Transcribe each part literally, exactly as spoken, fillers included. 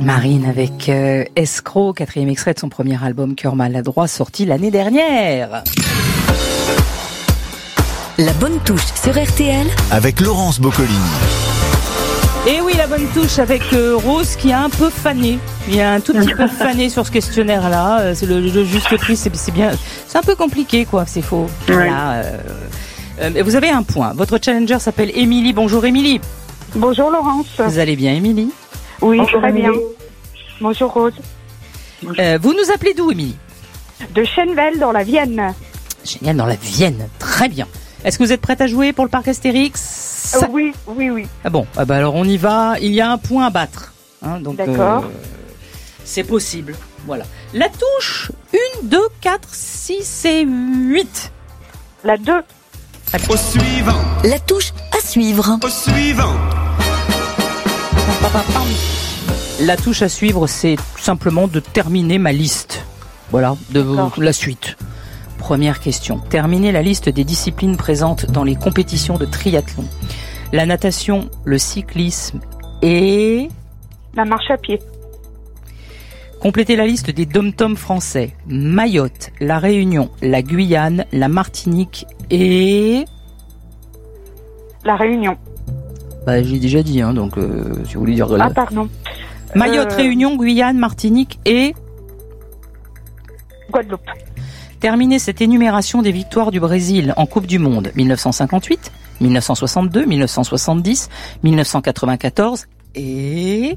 Marine avec euh, Escroc, quatrième extrait de son premier album Cœur maladroit, sorti l'année dernière. La bonne touche sur R T L avec Laurence Boccolini. Et oui, la bonne touche avec euh, Rose qui a un peu fané. Il y a un tout petit peu fané sur ce questionnaire-là. Euh, c'est le, le juste prix, c'est, c'est bien. C'est un peu compliqué, quoi. C'est faux. Ouais. Voilà, euh, euh, vous avez un point. Votre challenger s'appelle Émilie. Bonjour Émilie. Bonjour Laurence. Vous allez bien, Émilie? Oui, Bonjour, très bien. Émilie. Bonjour Rose. Euh, vous nous appelez d'où, Émilie? De Chenvel dans la Vienne. Génial, dans la Vienne. Très bien. Est-ce que vous êtes prête à jouer pour le parc Astérix? Euh, oui, oui, oui. Ah bon, ah bah alors on y va. Il y a un point à battre. Hein, donc, D'accord. Euh, c'est possible. Voilà. La touche un, deux, quatre, six et huit. La deux. Au suivant, La touche à suivre. au suivant. La touche à suivre, c'est tout simplement de terminer ma liste. Voilà, de D'accord. la suite. Première question. Terminer la liste des disciplines présentes dans les compétitions de triathlon. La natation, le cyclisme et... La marche à pied. Compléter la liste des dom-toms français. Mayotte, la Réunion, la Guyane, la Martinique et... La Réunion. Bah, j'ai déjà dit, hein, donc euh, si vous voulez dire... Ah, pardon. Mayotte, Euh, Réunion, Guyane, Martinique et... Guadeloupe. Terminer cette énumération des victoires du Brésil en Coupe du Monde. mille neuf cent cinquante-huit, mille neuf cent soixante-deux, mille neuf cent soixante-dix, mille neuf cent quatre-vingt-quatorze et...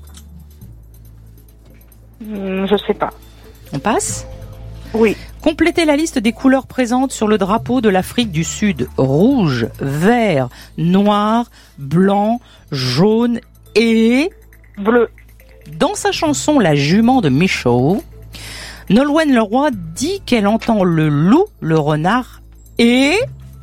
Hmm, je sais pas. On passe ? Oui. Compléter la liste des couleurs présentes sur le drapeau de l'Afrique du Sud. Rouge, vert, noir, blanc, jaune et... Bleu. Dans sa chanson La jument de Michaud, Nolwenn Leroy dit qu'elle entend le loup, le renard et...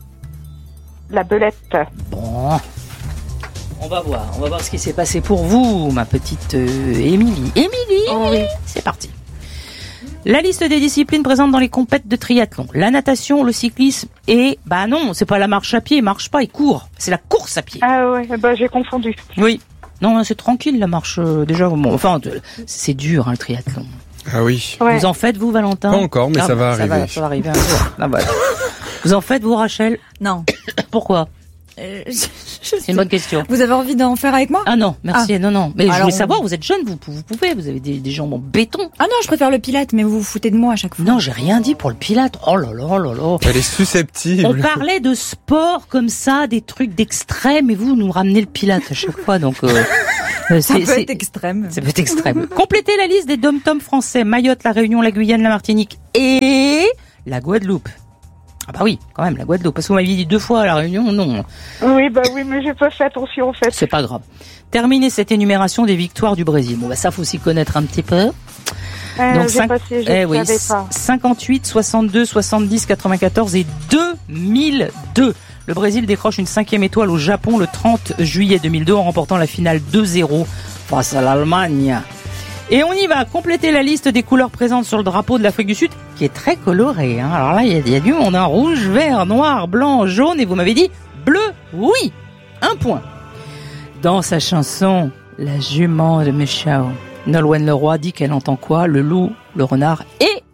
La belette. Bon, on va voir, on va voir ce qui s'est passé pour vous, ma petite euh, Émilie. Émilie, Oui. c'est parti. La liste des disciplines présentes dans les compètes de triathlon. La natation, le cyclisme et... Bah non, c'est pas la marche à pied, il marche pas, il court. C'est la course à pied. Ah ouais, bah j'ai confondu. Oui. Non, c'est tranquille la marche. euh, déjà, bon, enfin, euh, c'est dur hein, le triathlon. Ah oui. Ouais. Vous en faites, vous, Valentin? Pas encore, mais Ah, ça va ça arriver. Va, ça va arriver un jour. Ah, voilà. Vous en faites, vous, Rachel? Non. Pourquoi? Euh, je- je C'est sais. une bonne question. Vous avez envie d'en faire avec moi? Ah non, merci, non, non. Mais je Alors, voulais on- savoir, vous êtes jeune, vous, vous pouvez, vous avez des, des jambes en béton. Ah non, je préfère le pilate, mais vous vous foutez de moi à chaque fois. Non, j'ai rien dit pour le pilate. Oh là là là là. Elle est susceptible. On parlait de sport comme ça, des trucs d'extrême, et vous nous ramenez le pilate à chaque fois, donc euh, euh, Ça c'est, peut c'est, être extrême. ça peut être extrême. Complétez la liste des dom-toms français, Mayotte, la Réunion, la Guyane, la Martinique et la Guadeloupe. Ah bah oui, quand même, la Guadeloupe. Parce que vous m'aviez dit deux fois la Réunion, non. Oui, bah oui, mais j'ai pas fait attention en fait. C'est pas grave. Terminez cette énumération des victoires du Brésil. Bon bah ça faut s'y connaître un petit peu. Euh, Donc, j'ai cinq- passé, je eh ne oui, savais pas. cinquante-huit, soixante-deux, soixante-dix, quatre-vingt-quatorze et deux mille deux. Le Brésil décroche une cinquième étoile au Japon le trente juillet deux mille deux en remportant la finale deux zéro face à l'Allemagne. Et on y va, compléter la liste des couleurs présentes sur le drapeau de l'Afrique du Sud, qui est très coloré. Hein. Alors là, il y, a- il y a du monde, hein. Rouge, vert, noir, blanc, jaune, et vous m'avez dit bleu, oui, un point. Dans sa chanson, La jument de Michaud, Nolwenn Leroy dit qu'elle entend quoi? Le loup, le renard et